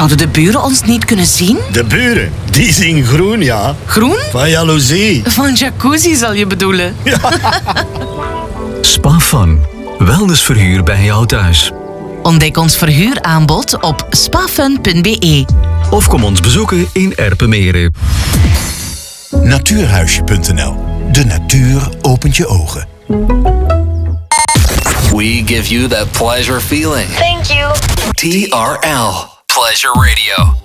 Zouden de buren ons niet kunnen zien? De buren, die zien groen, ja. Groen? Van jaloezie. Van jacuzzi zal je bedoelen. Spa Fun. Wellnessverhuur bij jou thuis. Ontdek ons verhuuraanbod op spafun.be. Of kom ons bezoeken in Erpenmeren. Natuurhuisje.nl. De natuur opent je ogen. We give you that pleasure feeling. Thank you. TRL. Pleasure Radio.